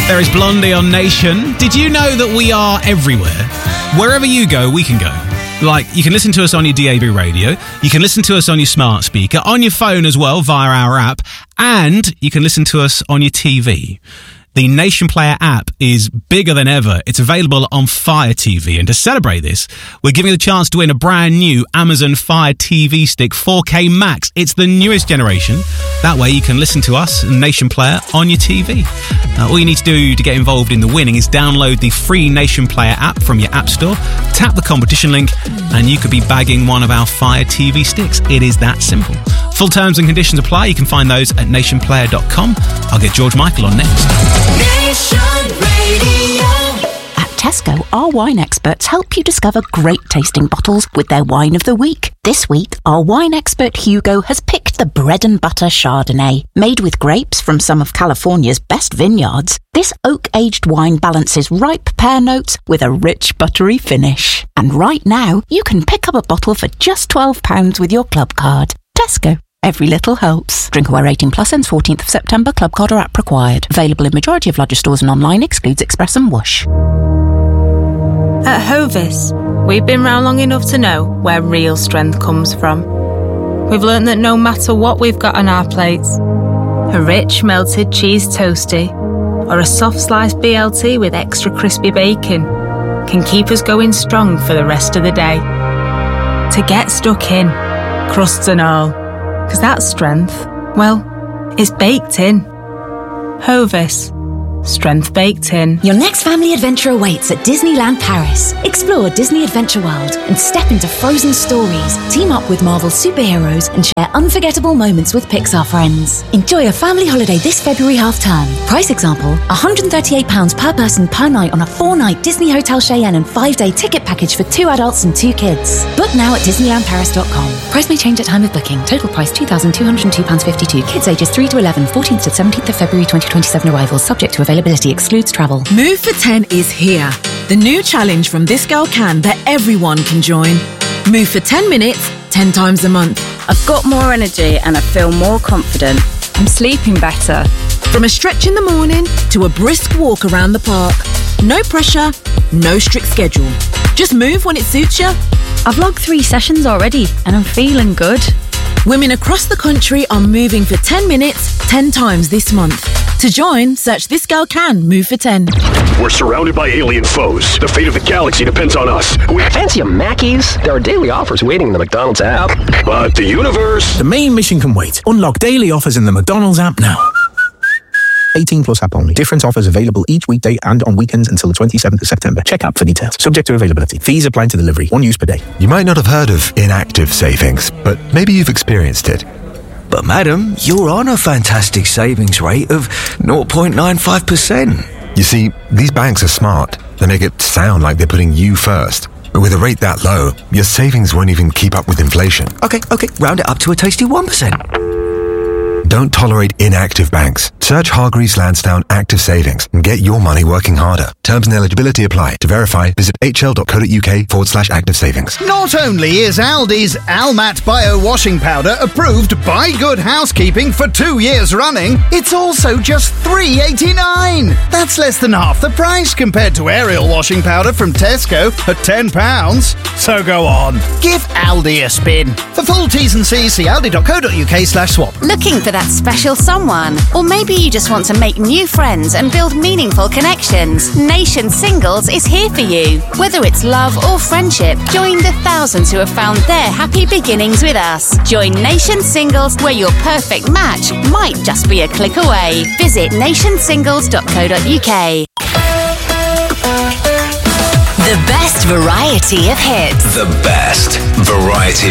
There is Blondie on Nation. Did you know that we are everywhere? Wherever you go, we can go. Like, you can listen to us on your DAB radio, you can listen to us on your smart speaker, on your phone as well via our app, and you can listen to us on your TV. The Nation Player app is bigger than ever. It's available on Fire TV. And to celebrate this, we're giving you the chance to win a brand new Amazon Fire TV Stick 4K Max. It's the newest generation. That way you can listen to us, Nation Player, on your TV. All you need to do to get involved in the winning is download the free Nation Player app from your app store, tap the competition link, and you could be bagging one of our Fire TV sticks. It is that simple. Full terms and conditions apply. You can find those at nationplayer.com. I'll get George Michael on next. Nation Radio. At Tesco, our wine experts help you discover great tasting bottles with their wine of the week. This week, our wine expert Hugo has picked the bread and butter Chardonnay. Made with grapes from some of California's best vineyards, this oak-aged wine balances ripe pear notes with a rich buttery finish. And right now, you can pick up a bottle for just £12 with your club card. Tesco. Every little helps. Drinkaware 18 plus ends 14th of September. Club card or app required. Available in majority of larger stores and online. Excludes Express and Whoosh. At Hovis, we've been round long enough to know where real strength comes from. We've learned that no matter what we've got on our plates, a rich melted cheese toastie or a soft sliced BLT with extra crispy bacon can keep us going strong for the rest of the day. To get stuck in, crusts and all. Because that strength, well, it's baked in. Hovis. Strength baked in. Your next family adventure awaits at Disneyland Paris. Explore Disney Adventure World and step into frozen stories. Team up with Marvel superheroes and share unforgettable moments with Pixar friends. Enjoy a family holiday this February half-term. Price example, £138 per person per night on a 4-night Disney Hotel Cheyenne and 5-day ticket package for 2 adults and 2 kids. Book now at DisneylandParis.com. Price may change at time of booking. Total price £2,202.52. Kids ages 3 to 11, 14th to 17th of February 2027 arrivals. Subject to availability, excludes travel. Move for 10 is here. The new challenge from This Girl Can that everyone can join. Move for 10 minutes, 10 times a month. I've got more energy and I feel more confident. I'm sleeping better. From a stretch in the morning to a brisk walk around the park. No pressure, no strict schedule. Just move when it suits you. I've logged 3 sessions already and I'm feeling good. Women across the country are moving for 10 minutes, 10 times this month. To join, search This Girl Can Move for 10. We're surrounded by alien foes. The fate of the galaxy depends on us. Fancy a Mackey's? There are daily offers waiting in the McDonald's app. But the universe... The main mission can wait. Unlock daily offers in the McDonald's app now. 18 plus app only. Different offers available each weekday and on weekends until the 27th of September. Check app for details. Subject to availability. Fees apply to delivery. 1 use per day. You might not have heard of inactive savings, but maybe you've experienced it. But madam, you're on a fantastic savings rate of 0.95%. You see, these banks are smart. They make it sound like they're putting you first. But with a rate that low, your savings won't even keep up with inflation. Okay, round it up to a tasty 1%. Don't tolerate inactive banks. Search Hargreaves Lansdowne Active Savings and get your money working harder. Terms and eligibility apply. To verify, visit hl.co.uk/active savings. Not only is Aldi's Almat Bio Washing Powder approved by Good Housekeeping for 2 years running, it's also just $3.89. That's less than half the price compared to Ariel Washing Powder from Tesco at £10. So go on, give Aldi a spin. For full T's and C's, see aldi.co.uk/swap. Looking for that special someone? Or maybe you just want to make new friends and build meaningful connections? Nation Singles is here for you. Whether it's love or friendship, join the thousands who have found their happy beginnings with us. Join Nation Singles, where your perfect match might just be a click away. Visit nationsingles.co.uk. The best variety of hits. The best variety